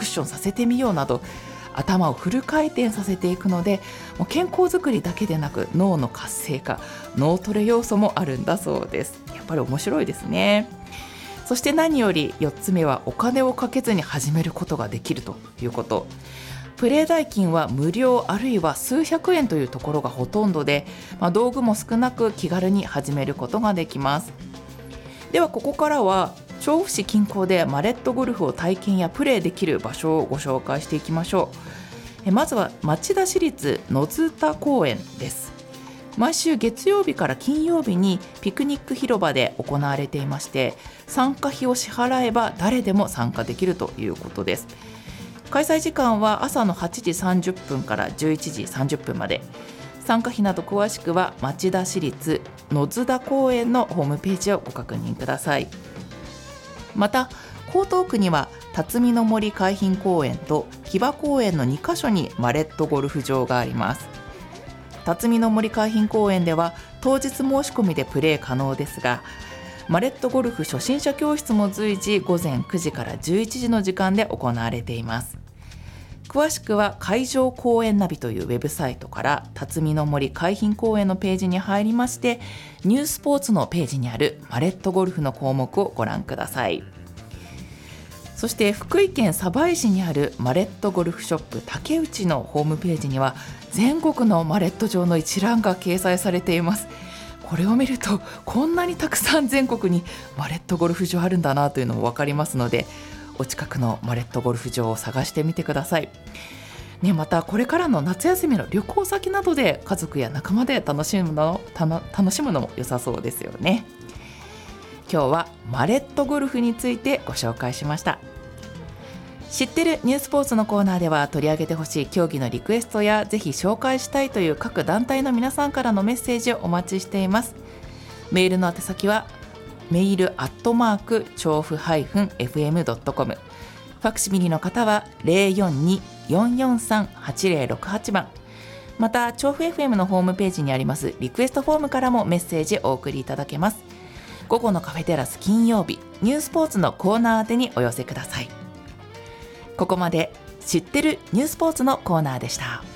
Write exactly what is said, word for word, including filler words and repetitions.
クッションさせてみようなど頭をフル回転させていくので、もう健康づくりだけでなく脳の活性化、脳トレ要素もあるんだそうです。やっぱり面白いですね。そして何よりよっつめはお金をかけずに始めることができるということ。プレイ代金は無料あるいは数百円というところがほとんどで、まあ、道具も少なく気軽に始めることができます。ではここからは調布市近郊でマレットゴルフを体験やプレーできる場所をご紹介していきましょう。えまずは町田市立野津田公園です。毎週月曜日から金曜日にピクニック広場で行われていまして、参加費を支払えば誰でも参加できるということです。開催時間は朝のはちじさんじゅっぷんからじゅういちじさんじゅっぷんまで。参加費など詳しくは町田市立野津田公園のホームページをご確認ください。また江東区には辰巳の森海浜公園と木場公園のにカ所にマレットゴルフ場があります。辰巳の森海浜公園では当日申し込みでプレー可能ですが、マレットゴルフ初心者教室も随時午前くじからじゅういちじの時間で行われています。詳しくは海上公園ナビというウェブサイトから辰巳の森海浜公園のページに入りまして、ニュースポーツのページにあるマレットゴルフの項目をご覧ください。そして福井県鯖江市にあるマレットゴルフショップ竹内のホームページには全国のマレット場の一覧が掲載されています。これを見るとこんなにたくさん全国にマレットゴルフ場あるんだなというのも分かりますので、お近くのマレットゴルフ場を探してみてください、ね、またこれからの夏休みの旅行先などで家族や仲間で楽しむのたの楽しむのも良さそうですよね。今日はマレットゴルフについてご紹介しました。知ってるニュースポーツのコーナーでは取り上げてほしい競技のリクエストやぜひ紹介したいという各団体の皆さんからのメッセージをお待ちしています。メールの宛先はメールアットマーク調布 エフエムドットコム、 ファクシミリの方は ゼロよんに よんよんさん はちゼロろくはち 番、また調布 エフエム のホームページにありますリクエストフォームからもメッセージお送りいただけます。午後のカフェテラス金曜日ニュースポーツのコーナー宛てにお寄せください。ここまで知ってるニュースポーツのコーナーでした。